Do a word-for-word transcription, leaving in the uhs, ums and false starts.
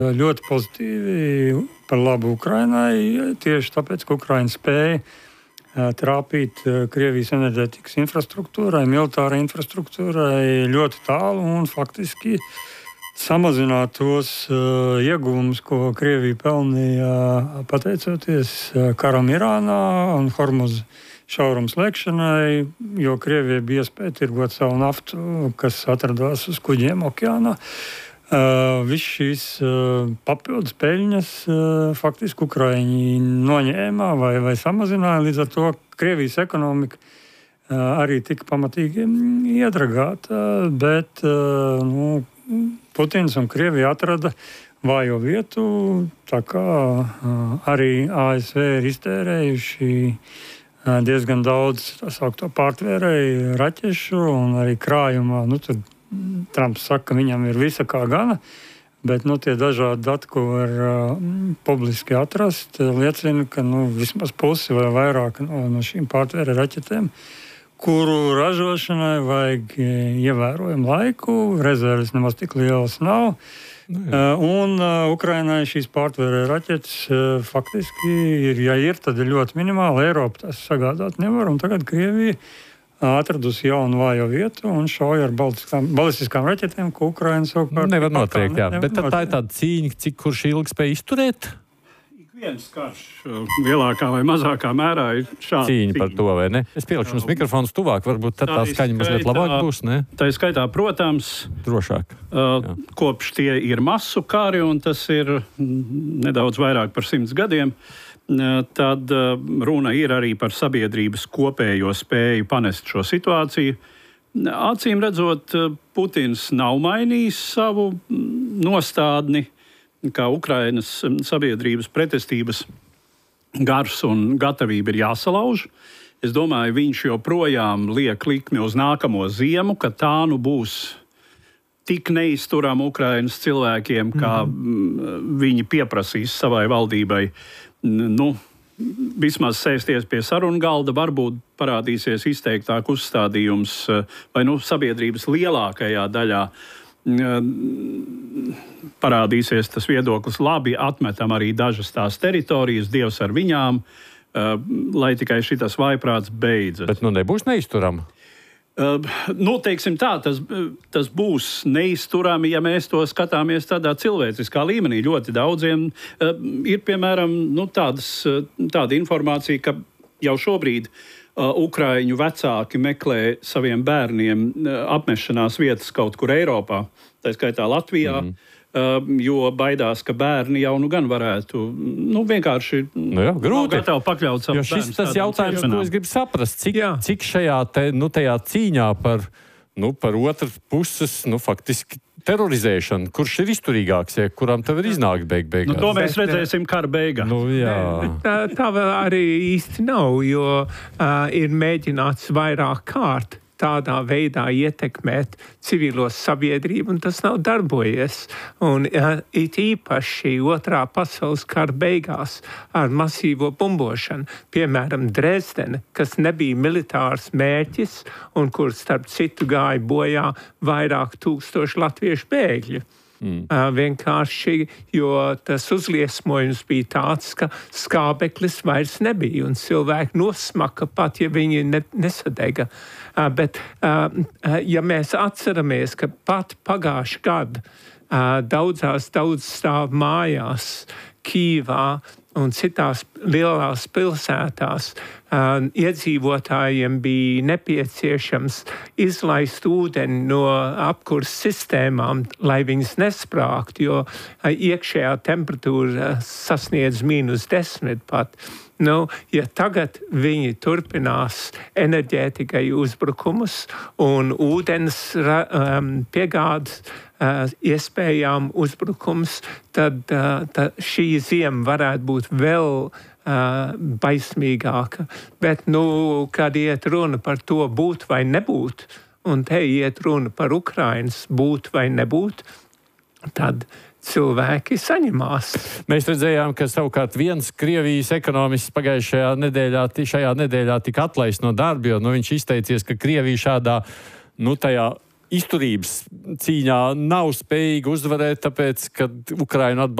ļoti pozitīvi par labu Ukrainai, tieši tāpēc, ka Ukraina spēja trāpīt Krievijas enerģētikas infrastruktūrai, militārai infrastruktūrai ļoti tālu un faktiski samazināt tos uh, ieguvumus, ko Krievija pelnīja pateicoties karam Irānā un Hormuz šaurums slēgšanai, jo Krievija bija iespēja tirgot savu naftu, kas atradās uz kuģiem okeānā. Uh, Viss šīs uh, papildus peļņas uh, faktiski Ukraiņi noņēma vai, vai samazināja. Līdz ar to Krievijas ekonomika uh, arī tika pamatīgi iedragāta, bet uh, nu, Putins un Krievija atrada vājo vietu, tā kā uh, arī A S V ir iztērējuši uh, diezgan daudz tā saukto pārtvērēju raķešu un arī krājumā, nu tur Trumps saka, ka viņam ir visa kā gana, bet nu, tie dažādi dati, ko var uh, publiski atrast, liecina, ka nu, vismaz pusi vai vairāk no, no šīm pārtvēra raķetēm, kuru ražošanai vajag ievērojumu laiku, rezerves nemaz tik lielas nav. Nu, uh, un uh, Ukrainai šīs pārtvēra raķetes uh, faktiski ir, ja ir, tad ir ļoti minimāli. Eiropa tās sagādāt nevar, un tagad Krievija atradusi jaunu vājo vietu un šauja ar balistiskām raķetēm, ko Ukraina savukārt nevar notriekt, jā. Bet tad tā ir tāda cīņa, cik kurš ilgi spēj izturēt? Viens karš lielākā vai mazākā mērā ir šāda cīņa par to, vai ne? Es pielikšu mums mikrofons tuvāk, varbūt tad tā skaņa mazliet labāk būs, ne? Tā ir skaitā, protams, drošāk. Uh, kopš tie ir masu kari, un tas ir nedaudz vairāk par simts gadiem. Tad runa ir arī par sabiedrības kopējo spēju panest šo situāciju. Acīm redzot, Putins nav mainījis savu nostādni, kā Ukrainas sabiedrības pretestības gars un gatavība ir jāsalauž. Es domāju, viņš joprojām liek likmi uz nākamo ziemu, ka tā nu būs tik neizturama Ukrainas cilvēkiem, kā mm. viņi pieprasīs savai valdībai. Nu, vismaz sēsties pie sarunu galda, varbūt parādīsies izteiktāk uzstādījums vai nu, sabiedrības lielākajā daļā parādīsies tas viedoklis, labi, atmetam arī dažas tās teritorijas, Dievs ar viņām, lai tikai šitas vājprāts beidzas. Bet nu nebūs neizturama? Uh, nu, teiksim tā, tas, tas būs neizturami, ja mēs to skatāmies tādā cilvēciskā līmenī. Ļoti daudziem uh, ir, piemēram, nu, tādas, tāda informācija, ka jau šobrīd uh, Ukraiņu vecāki meklē saviem bērniem uh, apmešanās vietas kaut kur Eiropā, tā skaitā Latvijā. Mm. Uh, jo baidās, ka bērni jau nu gan varētu nu, vienkārši nu jā, gatavi pakļaut savu bērnu. Jo šis tas jautājums, ko es gribu saprast, cik, cik šajā te, nu, tajā cīņā par, nu, par otras puses, nu, faktiski terorizēšanu, kurš ir izturīgāks, ja, kuram tev ir iznākt beig beigās. Nu, to mēs redzēsim kara beigās. Nu, jā. tā, tā vēl arī īsti nav, jo uh, ir mēģināts vairāk kārt tādā veidā ietekmēt civilo sabiedrību, un tas nav darbojies. Un ja, it īpaši otrā pasaules kara beigās ar masīvo bumbošanu, piemēram, Dresdene, kas nebija militārs mērķis, un kur starp citu gāja bojā vairāk tūkstoši latviešu bēgļu. Mm. Uh, vienkārši, jo tas uzliesmojums bija tāds, ka skābeklis vairs nebija, un cilvēki nosmaka pat, ja viņi ne, nesadega. Uh, bet, uh, ja mēs atceramies, ka pat pagājuši gadu uh, daudzās daudzstāv mājās Kīvā un citās lielās pilsētās uh, iedzīvotājiem bija nepieciešams izlaist ūdeni no apkurs sistēmām, lai viņas nesprākt, jo uh, iekšējā temperatūra uh, sasniedz mīnus desmit pat. Nu, ja tagad viņi turpinās enerģētikai uzbrukumus un ūdens um, piegādes uh, iespējām uzbrukums, tad, uh, tad šī ziema varētu būt vēl uh, baismīgāka. Bet, nu, kad iet runa par to būt vai nebūt, un te iet runa par Ukrainas būt vai nebūt, tad cilvēki saņemās. Mēs redzējām, ka savukārt viens Krievijas ekonomists pagājušajā nedēļā, šajā nedēļā tika atlaists no darba, jo nu, viņš izteicies, ka Krievija šādā, nu tajā izturības cīņā nav spējīga uzvarēt, tāpēc, ka Ukraina atbalsta